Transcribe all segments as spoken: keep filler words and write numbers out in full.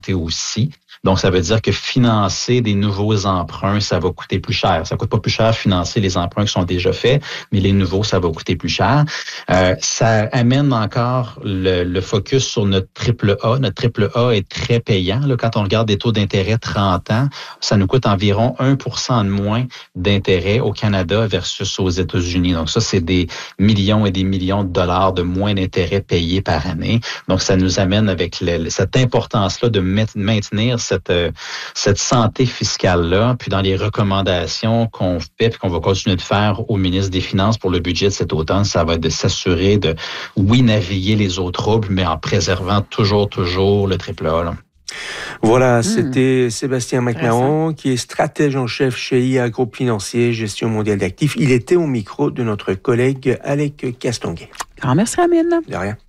aussi. Donc, ça veut dire que financer des nouveaux emprunts, ça va coûter plus cher. Ça coûte pas plus cher financer les emprunts qui sont déjà faits, mais les nouveaux, ça va coûter plus cher. Euh, ça amène encore le, le focus sur notre triple A. Notre triple A est très payant. Là, quand on regarde des taux d'intérêt trente ans, ça nous coûte environ un pour cent de moins d'intérêt au Canada versus aux États-Unis. Donc, ça, c'est des millions et des millions de dollars de moins d'intérêt payés par année. Donc, ça nous amène avec le, cette importance-là de maintenir cette, cette santé fiscale-là. Puis dans les recommandations qu'on fait et qu'on va continuer de faire au ministre des Finances pour le budget de cet automne, ça va être de s'assurer de, oui, naviguer les eaux troubles, mais en préservant toujours, toujours le triple A. Là. Voilà, mmh. c'était Sébastien McMahon, qui est stratège en chef chez I A Groupe Financier, Gestion mondiale d'actifs. Il était au micro de notre collègue Alec Castonguay. Grand merci, Amine. De rien.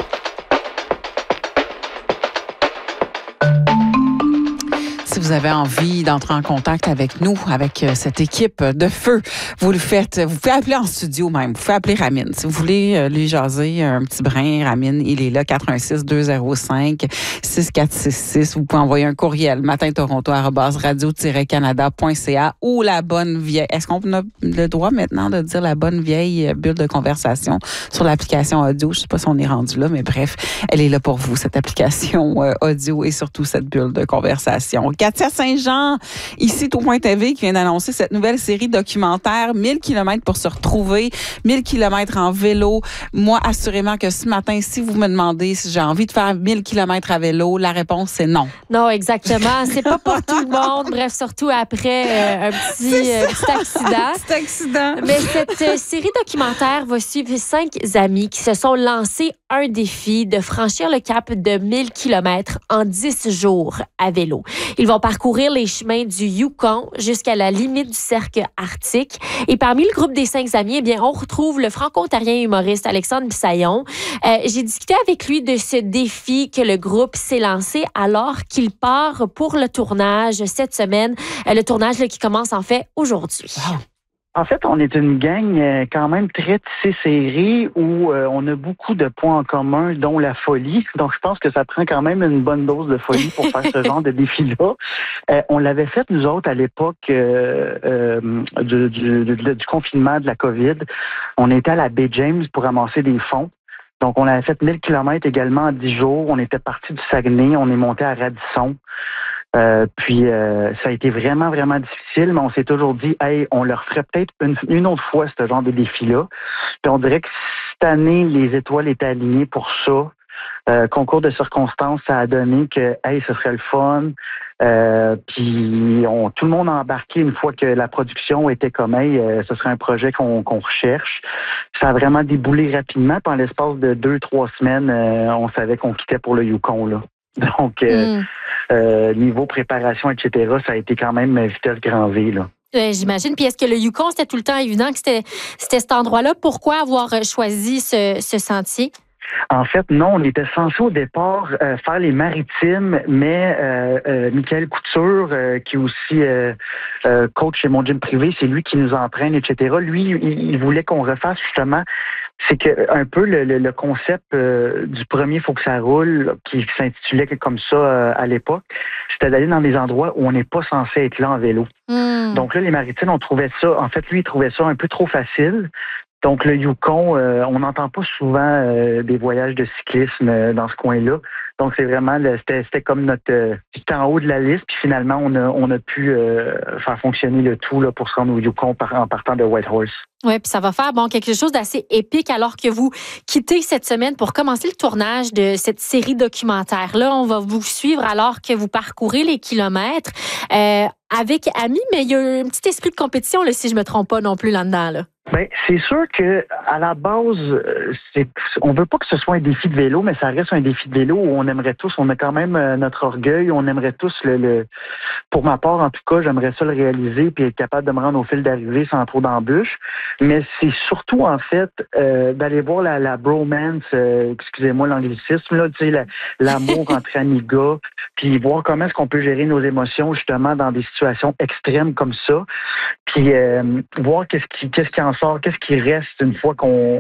Si vous avez envie d'entrer en contact avec nous, avec cette équipe de feu, vous le faites. Vous pouvez appeler en studio même. Vous pouvez appeler Ramine. Si vous voulez lui jaser un petit brin, Ramine, il est là, quatre un six, deux zéro cinq, six quatre six six. Vous pouvez envoyer un courriel, matintoronto arobase radio tiret canada point c a ou la bonne vieille... Est-ce qu'on a le droit maintenant de dire la bonne vieille bulle de conversation sur l'application audio? Je ne sais pas si on est rendu là, mais bref, elle est là pour vous, cette application audio et surtout cette bulle de conversation. Katia Saint-Jean, ici Tout Point T V, qui vient d'annoncer cette nouvelle série documentaire, mille kilomètres pour se retrouver, mille kilomètres en vélo. Moi, assurément que ce matin, si vous me demandez si j'ai envie de faire mille kilomètres à vélo, la réponse, c'est non. Non, exactement. C'est pas pour tout le monde. Bref, surtout après euh, un petit, euh, petit accident. Petit accident. Mais cette euh, série documentaire va suivre cinq amis qui se sont lancés un défi de franchir le cap de mille kilomètres en dix jours à vélo. Ils vont parcourir les chemins du Yukon jusqu'à la limite du cercle arctique. Et parmi le groupe des cinq amis, eh bien, on retrouve le franco-ontarien humoriste Alexandre Bissaillon. Euh, j'ai discuté avec lui de ce défi que le groupe s'est lancé alors qu'il part pour le tournage cette semaine. Euh, le tournage là, qui commence en fait aujourd'hui. Wow. En fait, on est une gang euh, quand même très tissée serrée où euh, on a beaucoup de points en commun, dont la folie. Donc, je pense que ça prend quand même une bonne dose de folie pour faire ce genre de défi-là. Euh, on l'avait fait, nous autres, à l'époque euh, euh, du, du, du, du confinement de la COVID. On était à la baie James pour ramasser des fonds. Donc, on avait fait mille kilomètres également en dix jours. On était parti du Saguenay, on est monté à Radisson. Euh, puis euh, ça a été vraiment, vraiment difficile, mais on s'est toujours dit, hey, on leur ferait peut-être une, une autre fois ce genre de défi-là. Puis on dirait que cette année, les étoiles étaient alignées pour ça. Euh, concours de circonstances, ça a donné que, hey, ce serait le fun. Euh, puis on, tout le monde a embarqué une fois que la production était comme, hey, euh, ce serait un projet qu'on, qu'on recherche. Ça a vraiment déboulé rapidement. Puis en l'espace de deux, trois semaines, euh, on savait qu'on quittait pour le Yukon, là. Donc, euh, mm. euh, niveau préparation, et cetera, ça a été quand même vitesse grand V, là. Euh, j'imagine. Puis est-ce que le Yukon, c'était tout le temps évident que c'était, c'était cet endroit-là? Pourquoi avoir choisi ce, ce sentier? En fait, non, on était censé au départ euh, faire les maritimes, mais euh, euh, Michael Couture, euh, qui est aussi euh, euh, coach chez mon gym privé, c'est lui qui nous entraîne, et cetera. Lui, il, il voulait qu'on refasse justement, c'est que un peu le, le, le concept euh, du premier Faut que ça roule, qui s'intitulait comme ça euh, à l'époque, c'était d'aller dans des endroits où on n'est pas censé être là en vélo. Mm. Donc là, les maritimes, on trouvait ça, en fait, lui, il trouvait ça un peu trop facile. Donc, le Yukon, euh, on n'entend pas souvent euh, des voyages de cyclisme euh, dans ce coin-là. Donc, c'est vraiment, c'était, c'était comme notre, euh, c'était en haut de la liste. Puis finalement, on a, on a pu euh, faire fonctionner le tout là, pour se rendre au Yukon par, en partant de Whitehorse. Oui, puis ça va faire bon quelque chose d'assez épique alors que vous quittez cette semaine pour commencer le tournage de cette série documentaire-là. On va vous suivre alors que vous parcourez les kilomètres euh, avec amis, mais il y a un petit esprit de compétition, là, si je me trompe pas non plus là-dedans, là. Ben, c'est sûr que à la base, c'est, on veut pas que ce soit un défi de vélo, mais ça reste un défi de vélo où on aimerait tous, on a quand même notre orgueil, on aimerait tous le, le pour ma part en tout cas, j'aimerais ça le réaliser puis être capable de me rendre au fil d'arrivée sans trop d'embûches. Mais c'est surtout en fait euh, d'aller voir la, la bromance, euh, excusez-moi l'anglicisme là, tu sais, la, l'amour entre amis gars, puis voir comment est-ce qu'on peut gérer nos émotions justement dans des situations extrêmes comme ça, puis euh, voir qu'est-ce qui, qu'est-ce qui en sort, qu'est-ce qui reste une fois qu'on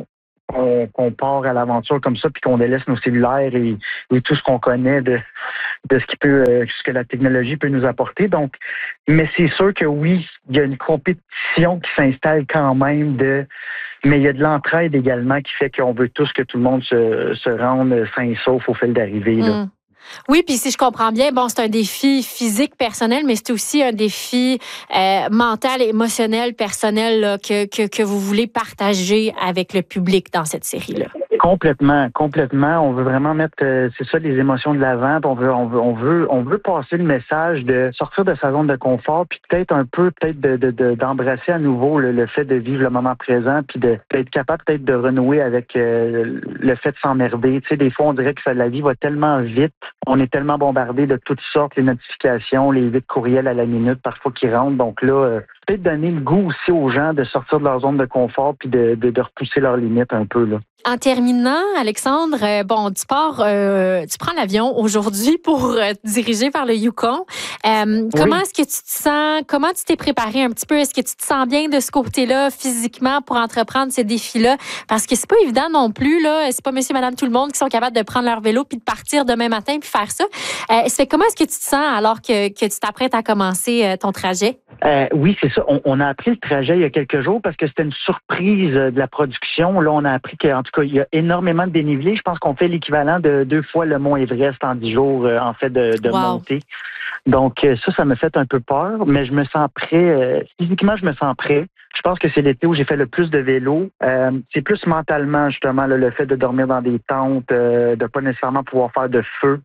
qu'on, qu'on part à l'aventure comme ça, puis qu'on délaisse nos cellulaires et, et tout ce qu'on connaît de, de ce qui peut, euh, ce que la technologie peut nous apporter. Donc, mais c'est sûr que oui, il y a une compétition qui s'installe quand même de, mais il y a de l'entraide également qui fait qu'on veut tous que tout le monde se, se rende sain et sauf au fil d'arrivée, là. Mmh. Oui, puis si je comprends bien, bon, c'est un défi physique personnel, mais c'est aussi un défi euh, mental et émotionnel personnel là, que, que, que vous voulez partager avec le public dans cette série-là. Complètement, complètement. On veut vraiment mettre, euh, c'est ça, les émotions de l'avant. On veut, on veut, on veut, on veut passer le message de sortir de sa zone de confort, puis peut-être un peu, peut-être de, de, de d'embrasser à nouveau le, le fait de vivre le moment présent, puis de d'être capable peut-être de renouer avec euh, le fait de s'emmerder. Tu sais, des fois, on dirait que ça, la vie va tellement vite, on est tellement bombardé de toutes sortes, les notifications, les huit courriels à la minute, parfois qui rentrent. Donc là, euh, peut-être donner le goût aussi aux gens de sortir de leur zone de confort, puis de, de, de repousser leurs limites un peu là. En terminant, Alexandre, euh, bon, tu pars, euh, tu prends l'avion aujourd'hui pour euh, te diriger vers le Yukon. Euh, oui. Comment est-ce que tu te sens? Comment tu t'es préparé un petit peu? Est-ce que tu te sens bien de ce côté-là, physiquement, pour entreprendre ces défis-là? Parce que c'est pas évident non plus, là. C'est pas monsieur, madame, tout le monde qui sont capables de prendre leur vélo puis de partir demain matin puis faire ça. Euh, c'est comment est-ce que tu te sens alors que, que tu t'apprêtes à commencer euh, ton trajet? Euh, oui, c'est ça. On, on a appris le trajet il y a quelques jours parce que c'était une surprise de la production. Là, on a appris qu'en tout cas, il y a énormément de dénivelé. Je pense qu'on fait l'équivalent de deux fois le mont Everest en dix jours, euh, en fait, de, de wow. montée. Donc, euh, ça, ça me fait un peu peur, mais je me sens prêt. Euh, physiquement, je me sens prêt. Je pense que c'est l'été où j'ai fait le plus de vélo. Euh, c'est plus mentalement, justement, là, le fait de dormir dans des tentes, euh, de pas nécessairement pouvoir faire de feu.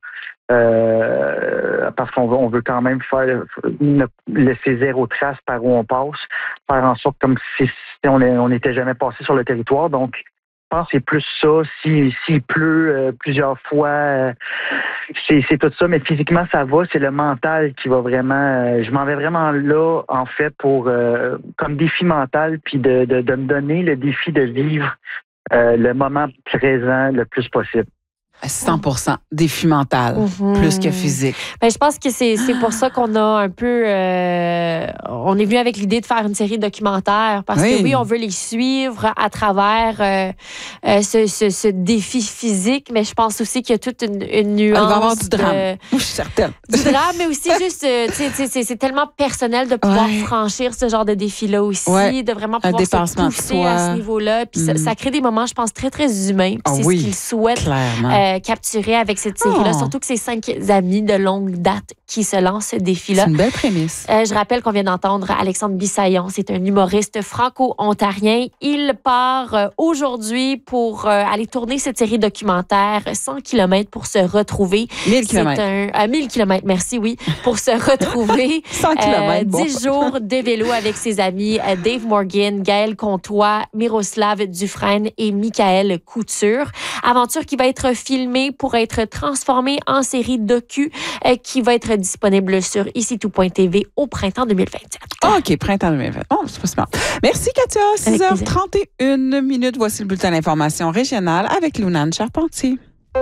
Euh, parce qu'on veut, on veut quand même faire ne, laisser zéro trace par où on passe, faire en sorte comme si, si on n'était jamais passé sur le territoire. Donc, je pense que c'est plus ça. Si, s'il pleut euh, plusieurs fois, euh, c'est, c'est tout ça. Mais physiquement, ça va. C'est le mental qui va vraiment... Euh, je m'en vais vraiment là, en fait, pour euh, comme défi mental, puis de, de, de me donner le défi de vivre euh, le moment présent le plus possible. cent pour cent défi mental, mm-hmm. plus que physique. Ben, je pense que c'est, c'est pour ça qu'on a un peu... Euh, on est venu avec l'idée de faire une série documentaire parce oui. que oui, on veut les suivre à travers euh, euh, ce, ce, ce défi physique, mais je pense aussi qu'il y a toute une, une nuance. Il va y avoir du drame, de, je suis certaine. Du drame, mais aussi juste, euh, tu sais, c'est, c'est tellement personnel de pouvoir ouais. franchir ce genre de défi-là aussi, ouais. de vraiment pouvoir se pousser de à ce niveau-là. Puis mm. ça, ça crée des moments, je pense, très, très humains. Puis oh, c'est oui. ce qu'ils souhaitent euh, capturer avec cette série-là, oh. surtout que c'est cinq amis de longue date qui se lancent ce défi-là. C'est une belle prémisse. Euh, je rappelle qu'on vient d'entendre Alexandre Bissaillon, c'est un humoriste franco-ontarien. Il part euh, aujourd'hui pour euh, aller tourner cette série documentaire cent kilomètres pour se retrouver. mille kilomètres. C'est un, euh, mille kilomètres, merci, oui, pour se retrouver. cent kilomètres, bon. dix jours de vélo avec ses amis euh, Dave Morgan, Gaël Comtois, Miroslav Dufresne et Michael Couture. Aventure qui va être filmée pour être transformée en série docu euh, qui va être disponible sur ici tout point t v au printemps deux mille vingt-sept. Oh, OK, printemps deux mille vingt. Oh, c'est pas smart. Merci, Katia. six heures trente et une minutes. Voici le bulletin d'information régionale avec Lunane Charpentier.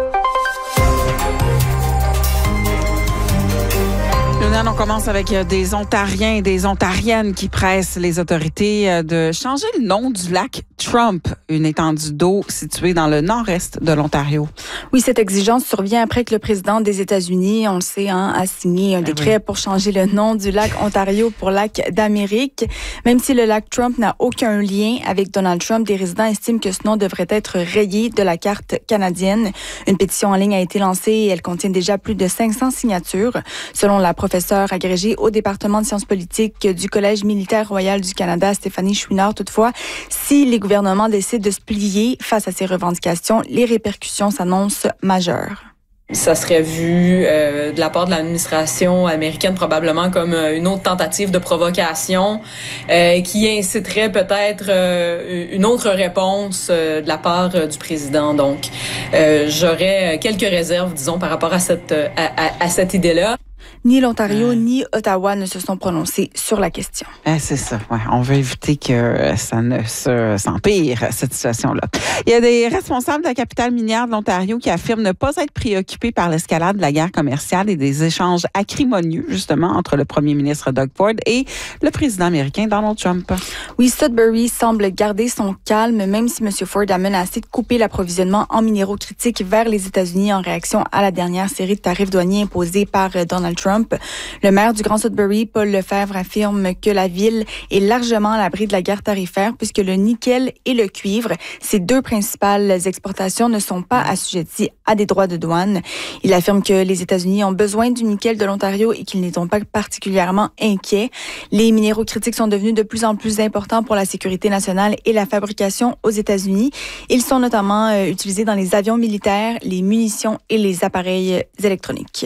On commence avec des Ontariens et des Ontariennes qui pressent les autorités de changer le nom du lac Trump, une étendue d'eau située dans le nord-est de l'Ontario. Oui, cette exigence survient après que le président des États-Unis, on le sait, hein, a signé un décret oui. pour changer le nom du lac Ontario pour lac d'Amérique. Même si le lac Trump n'a aucun lien avec Donald Trump, des résidents estiment que ce nom devrait être rayé de la carte canadienne. Une pétition en ligne a été lancée et elle contient déjà plus de cinq cents signatures. Selon la professeure agrégée au département de sciences politiques du Collège militaire royal du Canada, Stéphanie Chouinard, toutefois, si les gouvernements décident de se plier face à ces revendications, les répercussions s'annoncent majeures. Ça serait vu euh, de la part de l'administration américaine probablement comme euh, une autre tentative de provocation euh, qui inciterait peut-être euh, une autre réponse euh, de la part euh, du président. Donc, euh, j'aurais quelques réserves, disons, par rapport à cette, à, à, à cette idée-là. Ni l'Ontario euh... ni Ottawa ne se sont prononcés sur la question. Eh, c'est ça. Ouais, on veut éviter que ça ne se, s'empire, cette situation-là. Il y a des responsables de la capitale minière de l'Ontario qui affirment ne pas être préoccupés par l'escalade de la guerre commerciale et des échanges acrimonieux, justement, entre le premier ministre Doug Ford et le président américain Donald Trump. Oui, Sudbury semble garder son calme, même si M. Ford a menacé de couper l'approvisionnement en minéraux critiques vers les États-Unis en réaction à la dernière série de tarifs douaniers imposés par Donald Trump. Le maire du Grand Sudbury, Paul Lefebvre, affirme que la ville est largement à l'abri de la guerre tarifaire puisque le nickel et le cuivre, ces deux principales exportations, ne sont pas assujetties à des droits de douane. Il affirme que les États-Unis ont besoin du nickel de l'Ontario et qu'ils n'étant pas particulièrement inquiets. Les minéraux critiques sont devenus de plus en plus importants pour la sécurité nationale et la fabrication aux États-Unis. Ils sont notamment euh, utilisés dans les avions militaires, les munitions et les appareils électroniques.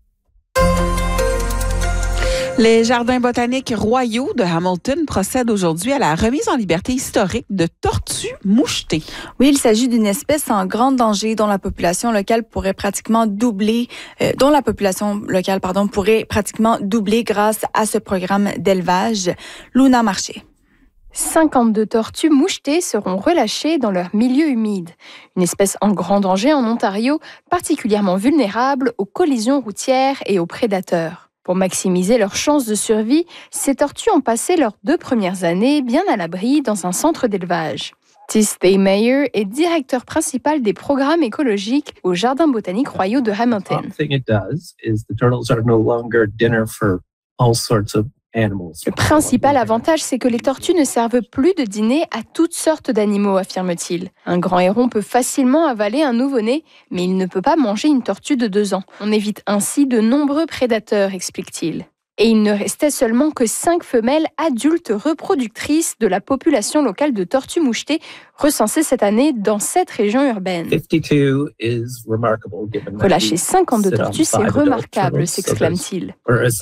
Les jardins botaniques royaux de Hamilton procèdent aujourd'hui à la remise en liberté historique de tortues mouchetées. Oui, il s'agit d'une espèce en grand danger dont la population locale pourrait pratiquement doubler, euh, dont la population locale, pardon, pourrait pratiquement doubler grâce à ce programme d'élevage. Luna Marché. cinquante-deux tortues mouchetées seront relâchées dans leur milieu humide. Une espèce en grand danger en Ontario, particulièrement vulnérable aux collisions routières et aux prédateurs. Pour maximiser leurs chances de survie, ces tortues ont passé leurs deux premières années bien à l'abri dans un centre d'élevage. Tis Meyer est directeur principal des programmes écologiques aux Jardins botaniques royaux de Hamilton. Le principal avantage, c'est que les tortues ne servent plus de dîner à toutes sortes d'animaux, affirme-t-il. Un grand héron peut facilement avaler un nouveau-né, mais il ne peut pas manger une tortue de deux ans. On évite ainsi de nombreux prédateurs, explique-t-il. Et il ne restait seulement que cinq femelles adultes reproductrices de la population locale de tortues mouchetées recensées cette année dans sept régions urbaines. Relâcher cinquante-deux tortues, c'est remarquable, s'exclame-t-il.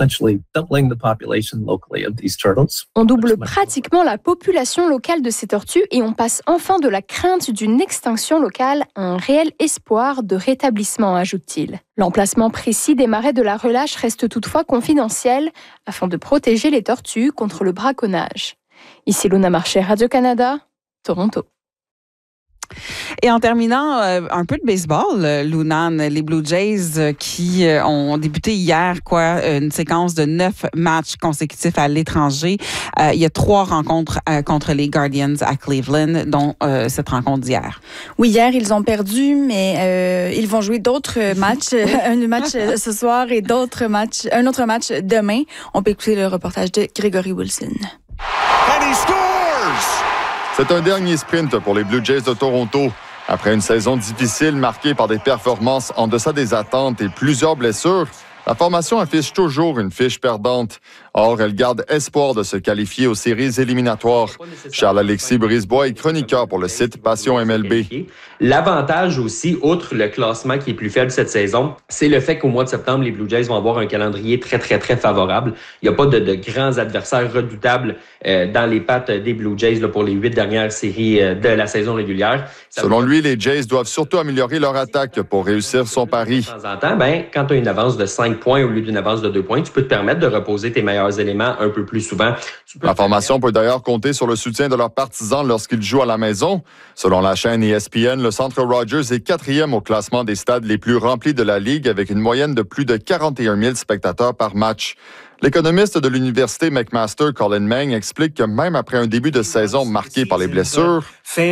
On double pratiquement la population locale de ces tortues et on passe enfin de la crainte d'une extinction locale à un réel espoir de rétablissement, ajoute-t-il. L'emplacement précis des marais de la relâche reste toutefois confidentiel afin de protéger les tortues contre le braconnage. Ici Luna Marché, Radio-Canada, Toronto. Et en terminant, euh, un peu de baseball, euh, Lunan, les Blue Jays euh, qui euh, ont débuté hier quoi, une séquence de neuf matchs consécutifs à l'étranger. Euh, il y a trois rencontres euh, contre les Guardians à Cleveland, dont euh, cette rencontre d'hier. Oui, hier, ils ont perdu, mais euh, ils vont jouer d'autres matchs. un match ce soir et d'autres matchs, un autre match demain. On peut écouter le reportage de Gregory Wilson. And he scores! C'est un dernier sprint pour les Blue Jays de Toronto. Après une saison difficile marquée par des performances en deçà des attentes et plusieurs blessures, la formation affiche toujours une fiche perdante. Or, elle garde espoir de se qualifier aux séries éliminatoires. Charles-Alexis Brisebois est chroniqueur pour le site Passion M L B. L'avantage aussi, outre le classement qui est plus faible cette saison, c'est le fait qu'au mois de septembre, les Blue Jays vont avoir un calendrier très, très, très favorable. Il n'y a pas de, de grands adversaires redoutables euh, dans les pattes des Blue Jays là, pour les huit dernières séries euh, de la saison régulière. Ça Selon lui, les Jays doivent surtout améliorer leur attaque pour réussir son pari. De temps en temps, ben, quand tu as une avance de cinq points au lieu d'une avance de deux points, tu peux te permettre de reposer tes meilleurs éléments un peu plus souvent. La formation peut d'ailleurs compter sur le soutien de leurs partisans lorsqu'ils jouent à la maison. Selon la chaîne E S P N, le Centre Rogers est quatrième au classement des stades les plus remplis de la Ligue avec une moyenne de plus de quarante et un mille spectateurs par match. L'économiste de l'Université McMaster, Colin Meng, explique que même après un début de saison marqué par les blessures,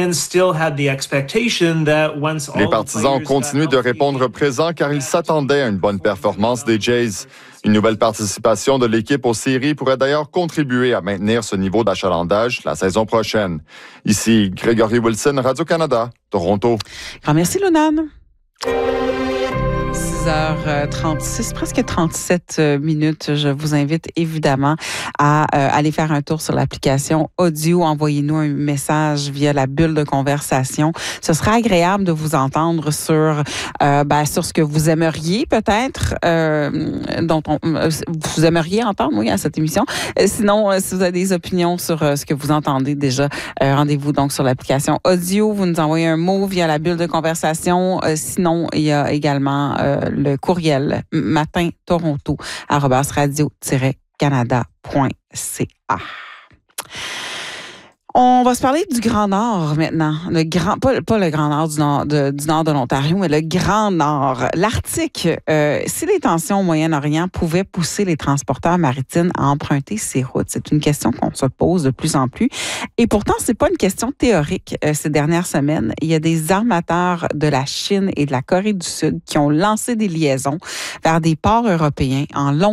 les partisans ont continué de répondre présent car ils s'attendaient à une bonne performance des Jays. Une nouvelle participation de l'équipe aux séries pourrait d'ailleurs contribuer à maintenir ce niveau d'achalandage la saison prochaine. Ici, Gregory Wilson, Radio-Canada, Toronto. Grand merci, Lunan. six heures trente-six, presque trente-sept minutes. Je vous invite évidemment à euh, aller faire un tour sur l'application audio. Envoyez-nous un message via la bulle de conversation. Ce sera agréable de vous entendre sur, euh, ben, sur ce que vous aimeriez peut-être, euh, dont on, vous aimeriez entendre, oui, à cette émission. Sinon, si vous avez des opinions sur ce que vous entendez déjà, euh, rendez-vous donc sur l'application audio. Vous nous envoyez un mot via la bulle de conversation. Euh, sinon, il y a également euh, le courriel matin toronto arobase radio tiret canada point c a. On va se parler du Grand Nord maintenant. Le grand, pas, pas le Grand Nord du nord de, du nord de l'Ontario, mais le Grand Nord. L'Arctique, euh, si les tensions au Moyen-Orient pouvaient pousser les transporteurs maritimes à emprunter ces routes, c'est une question qu'on se pose de plus en plus. Et pourtant, c'est pas une question théorique. Euh, ces dernières semaines, il y a des armateurs de la Chine et de la Corée du Sud qui ont lancé des liaisons vers des ports européens en long